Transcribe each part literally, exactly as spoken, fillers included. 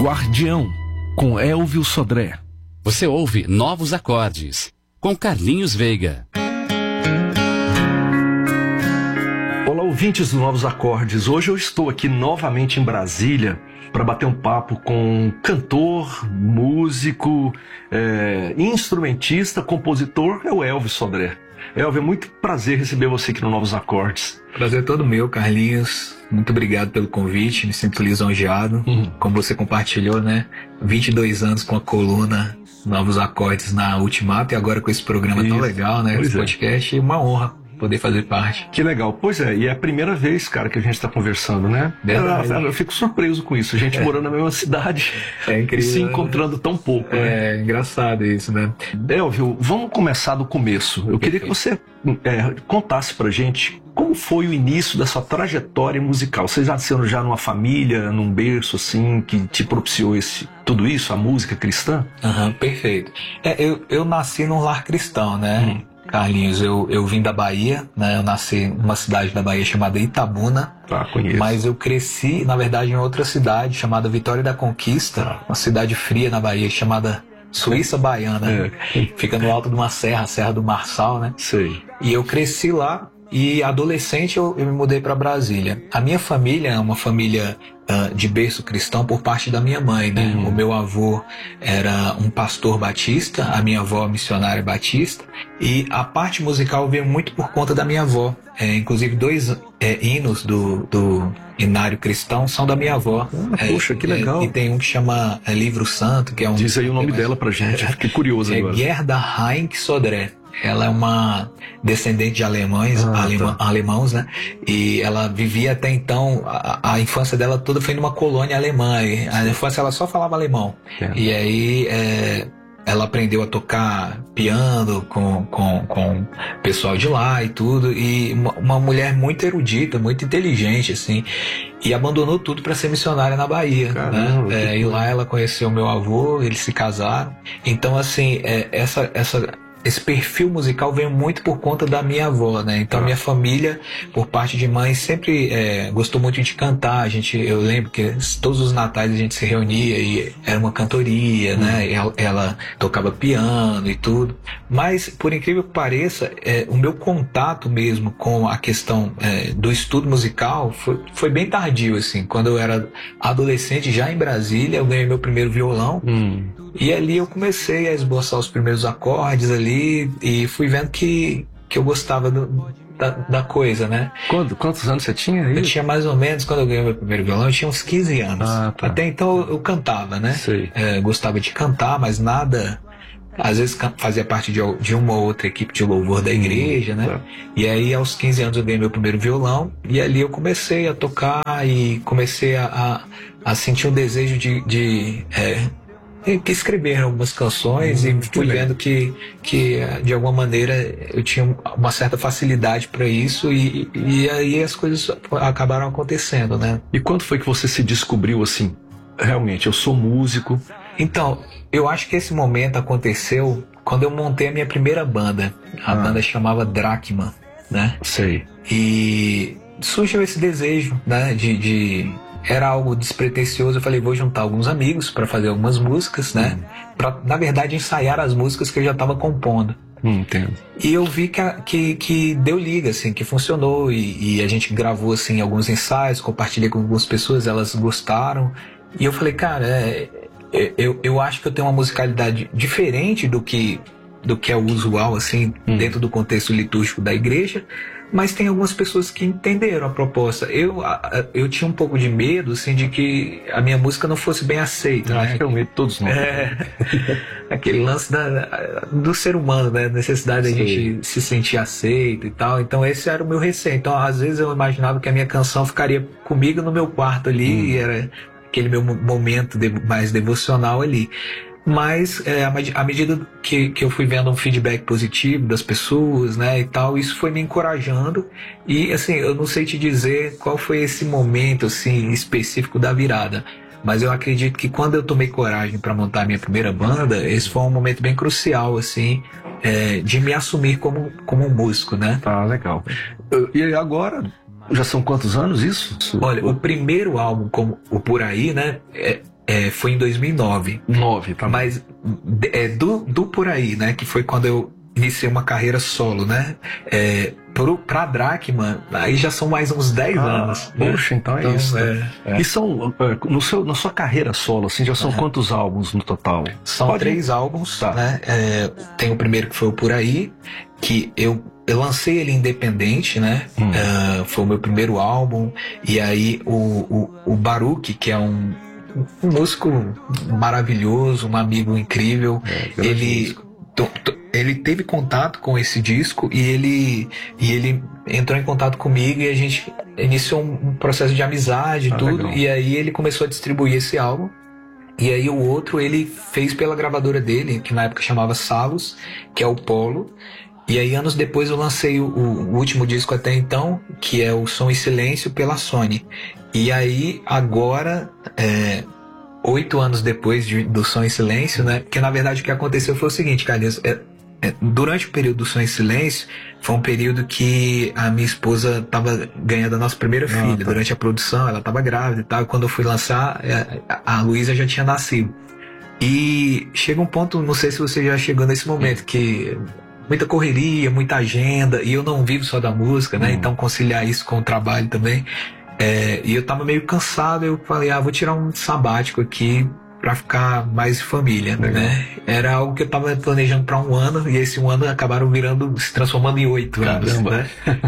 Guardião, com Elvio Sodré. Você ouve Novos Acordes, com Carlinhos Veiga. Olá, ouvintes do Novos Acordes. Hoje eu estou aqui novamente em Brasília para bater um papo com cantor, músico, é, instrumentista, compositor, é o Elvio Sodré. Elvio, é muito prazer receber você aqui no Novos Acordes. Prazer todo meu, Carlinhos. Muito obrigado pelo convite, me sinto lisonjeado. Uhum. Como você compartilhou, né? vinte e dois anos com a coluna Novos Acordes na Ultimato e agora com esse programa Isso. tão legal, né? Esse podcast, é uma honra poder fazer parte. Que legal. Pois é, e é a primeira vez, cara, que a gente está conversando, né? Verdade. Eu, eu fico surpreso com isso. A gente é. morando na mesma cidade é incrível, e se encontrando tão pouco, é, né? É engraçado isso, né? Elvio, vamos começar do começo. Eu queria que você é, contasse pra gente como foi o início da sua trajetória musical. Você já nasceu já numa família, num berço assim, que te propiciou esse, tudo isso, a música cristã? Aham, uhum, perfeito. É, eu, eu nasci num lar cristão, né? Hum. Carlinhos, eu, eu vim da Bahia, né? Eu nasci numa cidade da Bahia chamada Itabuna. Ah, conheço. Mas eu cresci, na verdade, em outra cidade chamada Vitória da Conquista, ah. uma cidade fria na Bahia chamada Suíça Baiana. É. Fica no alto de uma serra, a Serra do Marçal, né? Sei. E eu cresci lá e adolescente eu, eu me mudei para Brasília. A minha família é uma família uh, de berço cristão por parte da minha mãe, né? Uhum. O meu avô era um pastor batista, a minha avó missionária batista, e a parte musical veio muito por conta da minha avó. É, inclusive dois é, hinos do, do hinário cristão são da minha avó. Ah, é, poxa, que legal. É, e tem um que chama é, Livro Santo, que é um... Diz aí o nome é, dela pra gente, é, fiquei curioso é agora. Gerda Heinck Sodré. Ela é uma descendente de alemães, ah, alema, tá. alemãos, né? E ela vivia até então, a, a infância dela toda foi numa colônia alemã. E a infância ela só falava alemão. É. E aí é, ela aprendeu a tocar piano com, com, com o pessoal de lá e tudo. E uma, uma mulher muito erudita, muito inteligente, assim. E abandonou tudo para ser missionária na Bahia. Caramba, né? É, e lá ela conheceu meu avô, eles se casaram. Então, assim, é, essa... essa Esse perfil musical veio muito por conta da minha avó, né? Então, ah. minha família, por parte de mãe, sempre é, gostou muito de cantar. A gente, eu lembro que todos os natais a gente se reunia e era uma cantoria, hum. né? Ela, ela tocava piano e tudo. Mas, por incrível que pareça, é, o meu contato mesmo com a questão é, do estudo musical foi, foi bem tardio, assim. Quando eu era adolescente, já em Brasília, eu ganhei meu primeiro violão. Hum. E ali eu comecei a esboçar os primeiros acordes ali e fui vendo que, que eu gostava do, da, da coisa, né? Quando, quantos anos você tinha aí? Eu tinha mais ou menos, quando eu ganhei meu primeiro violão, eu tinha uns quinze anos. Ah, tá. Até então eu, eu cantava, né? Sei. É, gostava de cantar, mas nada... Às vezes fazia parte de, de uma ou outra equipe de louvor da igreja, né? Tá. E aí aos quinze anos eu ganhei meu primeiro violão e ali eu comecei a tocar e comecei a, a, a sentir um desejo de... de é, que escrever algumas canções hum, e fui vendo que, que de alguma maneira eu tinha uma certa facilidade para isso e, e aí as coisas acabaram acontecendo, né? E quando foi que você se descobriu assim? Realmente, eu sou músico. Então, eu acho que esse momento aconteceu quando eu montei a minha primeira banda. A ah. banda chamava Dracma, né? Sei. E surgiu esse desejo, né, de... de era algo despretensioso, eu falei, vou juntar alguns amigos para fazer algumas músicas, né? Hum. Para, na verdade, ensaiar as músicas que eu já estava compondo. Hum, entendo. E eu vi que, que, que deu liga, assim, que funcionou. E, e a gente gravou, assim, alguns ensaios, compartilhei com algumas pessoas, elas gostaram. E eu falei, cara, é, eu, eu acho que eu tenho uma musicalidade diferente do que, do que é o usual, assim, hum. dentro do contexto litúrgico da igreja. Mas tem algumas pessoas que entenderam a proposta. Eu, eu tinha um pouco de medo, assim, de que a minha música não fosse bem aceita. Eu né? acho que é o medo de todos nós. É, aquele lance da, do ser humano, né? A necessidade da gente se sentir aceito e tal. Então esse era o meu receio. Então às vezes eu imaginava que a minha canção ficaria comigo no meu quarto ali, hum. e era aquele meu momento de, mais devocional ali. Mas é, à medida que, que eu fui vendo um feedback positivo das pessoas, né, e tal, isso foi me encorajando. E assim, eu não sei te dizer qual foi esse momento assim específico da virada, mas eu acredito que quando eu tomei coragem para montar a minha primeira banda, esse foi um momento bem crucial, assim, é, de me assumir como, como um músico, né? Tá, legal. E agora, já são quantos anos isso? Olha, o primeiro álbum, como o Por Aí, né, é, é, foi em dois mil e nove. nove, tá. Mas é, do, do Por Aí, né? Que foi quando eu iniciei uma carreira solo, né? É, pro, pra Dracma, aí já são mais uns dez ah, anos. Né? Poxa, então é então, isso. É, é. E são, no seu, na sua carreira solo, assim, já são uhum. quantos álbuns no total? São Pode... três álbuns, tá. Né? É, tem o primeiro que foi o Por Aí, que eu Eu lancei ele independente, né? Hum. Uh, foi o meu primeiro álbum. E aí o, o, o Baruch, que é um, um músico maravilhoso, um amigo incrível, é, ele, to, to, ele teve contato com esse disco e ele, e ele entrou em contato comigo e a gente iniciou um, um processo de amizade e ah, tudo. Legal. E aí ele começou a distribuir esse álbum. E aí o outro ele fez pela gravadora dele, que na época chamava Salos, que é o Polo. E aí anos depois eu lancei o, o último disco até então, que é o Som e Silêncio, pela Sony. E aí agora, é, oito anos depois de, do Som e Silêncio, né? Porque na verdade o que aconteceu foi o seguinte, Carlinhos, é, é, durante o período do Som e Silêncio, foi um período que a minha esposa estava ganhando a nossa primeira ah, filha. Tá. Durante a produção, ela estava grávida e tal, e quando eu fui lançar, a, a Luísa já tinha nascido. E chega um ponto, não sei se você já chegou nesse momento, que muita correria, muita agenda, e eu não vivo só da música, né? Uhum. Então conciliar isso com o trabalho também. É, e eu tava meio cansado, eu falei, ah, vou tirar um sabático aqui pra ficar mais família, legal. Né? Era algo que eu tava planejando pra um ano, e esse um ano acabaram virando, se transformando em oito anos, né?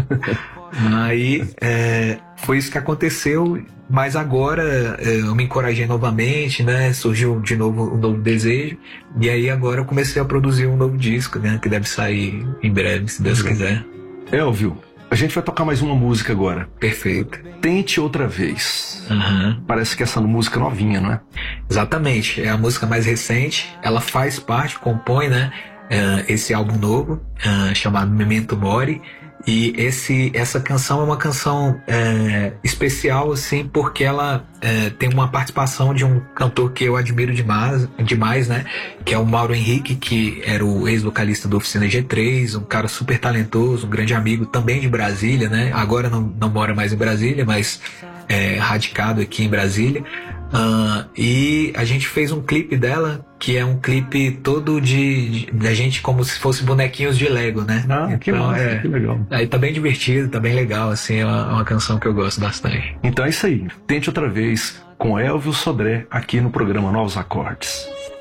Aí, é, foi isso que aconteceu, mas agora é, eu me encorajei novamente, né? Surgiu de novo um novo desejo, e aí agora eu comecei a produzir um novo disco, né? Que deve sair em breve, se Deus uhum. quiser. Elvio, a gente vai tocar mais uma música agora. Perfeito. Tente Outra Vez. Uhum. Parece que essa música é novinha, não é? Exatamente, é a música mais recente, ela faz parte, compõe, né? Uh, esse álbum novo, uh, chamado Memento Mori. E esse, essa canção é uma canção é, especial, assim, porque ela é, tem uma participação de um cantor que eu admiro demais, demais, né? Que é o Mauro Henrique, que era o ex-vocalista do Oficina G três, um cara super talentoso, um grande amigo também de Brasília, né? Agora não, não mora mais em Brasília, mas é radicado aqui em Brasília. Uh, e a gente fez um clipe dela, que é um clipe todo de, de da gente como se fosse bonequinhos de Lego, né? Ah, então, que massa, é, que legal. Aí tá bem divertido, tá bem legal, assim, é uma, uma canção que eu gosto bastante. Então é isso aí, Tente Outra Vez com Elvio Sodré aqui no programa Novos Acordes.